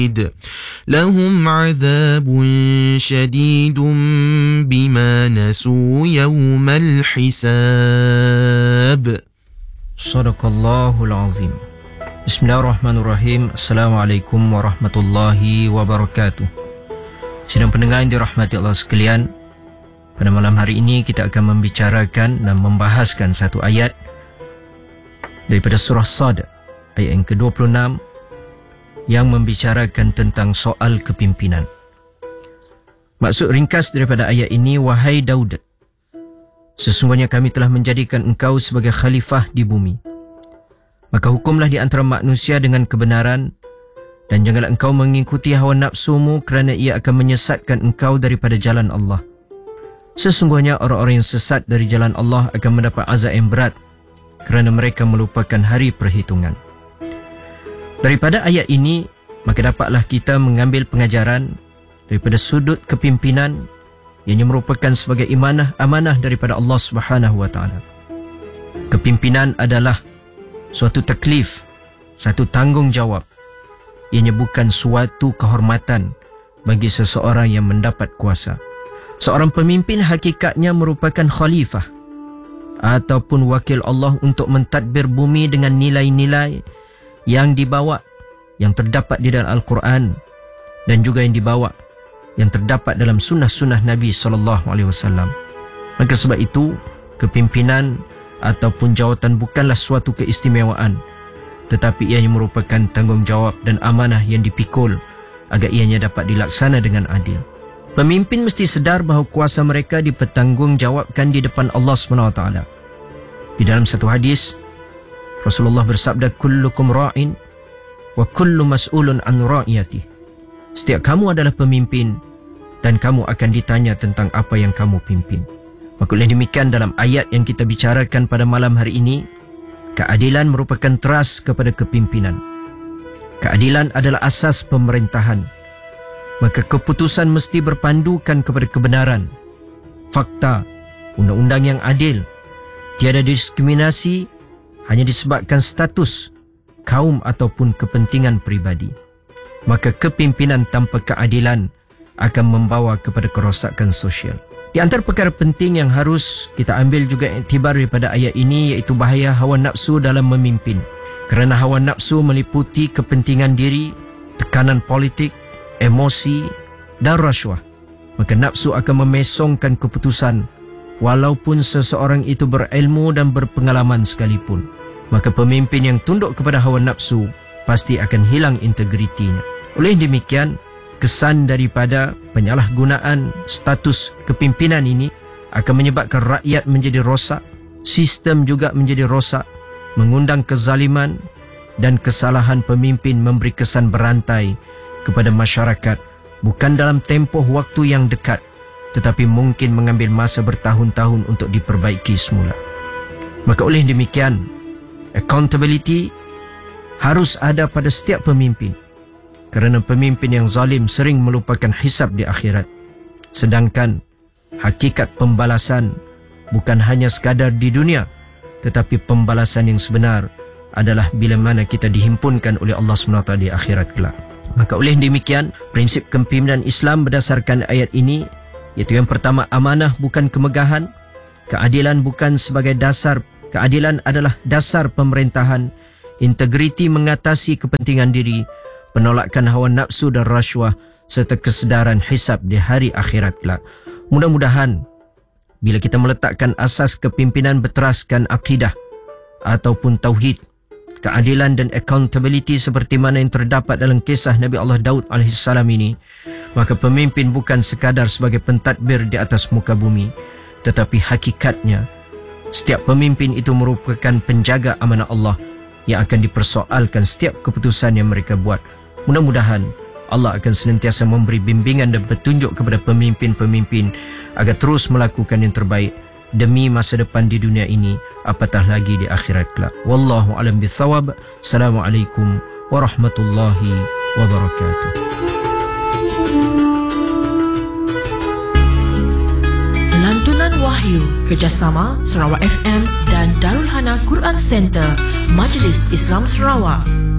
لهم عذاب شديد بما نسوا يوم الحساب. Sadaqallahul Azim. Bismillahirrahmanirrahim. Assalamualaikum warahmatullahi wabarakatuh. Sidang pendengar yang dirahmati Allah sekalian, pada malam hari ini kita akan membicarakan dan membahaskan satu ayat daripada surah Sad, ayat yang ke-26, yang membicarakan tentang soal kepimpinan. Maksud ringkas daripada ayat ini, wahai Daud, sesungguhnya kami telah menjadikan engkau sebagai khalifah di bumi. Maka hukumlah di antara manusia dengan kebenaran, dan janganlah engkau mengikuti hawa nafsumu, kerana ia akan menyesatkan engkau daripada jalan Allah. Sesungguhnya orang-orang yang sesat dari jalan Allah akan mendapat azab yang berat, kerana mereka melupakan hari perhitungan. Daripada ayat ini, maka dapatlah kita mengambil pengajaran daripada sudut kepimpinan, yang merupakan sebagai amanah daripada Allah Subhanahu wa taala. Kepimpinan adalah suatu taklif, satu tanggungjawab. Ianya bukan suatu kehormatan bagi seseorang yang mendapat kuasa. Seorang pemimpin hakikatnya merupakan khalifah ataupun wakil Allah untuk mentadbir bumi dengan nilai-nilai yang dibawa, yang terdapat di dalam Al-Quran, dan juga yang dibawa, yang terdapat dalam sunnah-sunnah Nabi SAW. Maka sebab itu, kepimpinan ataupun jawatan bukanlah suatu keistimewaan, tetapi ianya merupakan tanggungjawab dan amanah yang dipikul agar ianya dapat dilaksana dengan adil. Pemimpin mesti sedar bahawa kuasa mereka dipertanggungjawabkan di depan Allah SWT. Di dalam satu hadis, Rasulullah bersabda, kullukum ra'in wa kullu mas'ulun an ra'iyatih. Setiap kamu adalah pemimpin dan kamu akan ditanya tentang apa yang kamu pimpin. Maka oleh demikian, dalam ayat yang kita bicarakan pada malam hari ini, keadilan merupakan teras kepada kepimpinan. Keadilan adalah asas pemerintahan. Maka keputusan mesti berpandukan kepada kebenaran, fakta, undang-undang yang adil, tiada diskriminasi hanya disebabkan status, kaum ataupun kepentingan peribadi. Maka kepimpinan tanpa keadilan akan membawa kepada kerosakan sosial. Di antara perkara penting yang harus kita ambil juga iktibar daripada ayat ini, iaitu bahaya hawa nafsu dalam memimpin. Kerana hawa nafsu meliputi kepentingan diri, tekanan politik, emosi dan rasuah. Maka nafsu akan memesongkan keputusan walaupun seseorang itu berilmu dan berpengalaman sekalipun. Maka pemimpin yang tunduk kepada hawa nafsu pasti akan hilang integritinya. Oleh demikian, kesan daripada penyalahgunaan status kepimpinan ini akan menyebabkan rakyat menjadi rosak, sistem juga menjadi rosak, mengundang kezaliman, dan kesalahan pemimpin memberi kesan berantai kepada masyarakat, bukan dalam tempoh waktu yang dekat, tetapi mungkin mengambil masa bertahun-tahun untuk diperbaiki semula. Maka oleh demikian, accountability harus ada pada setiap pemimpin, kerana pemimpin yang zalim sering melupakan hisab di akhirat. Sedangkan hakikat pembalasan bukan hanya sekadar di dunia, tetapi pembalasan yang sebenar adalah bila mana kita dihimpunkan oleh Allah SWT di akhirat kelak. Maka oleh demikian, prinsip kepimpinan Islam berdasarkan ayat ini, iaitu yang pertama, amanah bukan kemegahan, keadilan bukan sebagai dasar, keadilan adalah dasar pemerintahan, integriti mengatasi kepentingan diri, penolakan hawa nafsu dan rasuah, serta kesedaran hisab di hari akhirat kelak. Mudah-mudahan bila kita meletakkan asas kepimpinan berteraskan akidah ataupun tauhid, keadilan dan accountability seperti mana yang terdapat dalam kisah Nabi Allah Daud AS ini, maka pemimpin bukan sekadar sebagai pentadbir di atas muka bumi, tetapi hakikatnya setiap pemimpin itu merupakan penjaga amanah Allah yang akan dipersoalkan setiap keputusan yang mereka buat. Mudah-mudahan Allah akan senantiasa memberi bimbingan dan petunjuk kepada pemimpin-pemimpin agar terus melakukan yang terbaik demi masa depan di dunia ini, apatah lagi di akhirat kelak. Wallahu a'lam bishawab. Assalamualaikum warahmatullahi wabarakatuh. Lantunan Wahyu kerjasama Sarawak FM dan Darul Hana Quran Center, Majlis Islam Sarawak.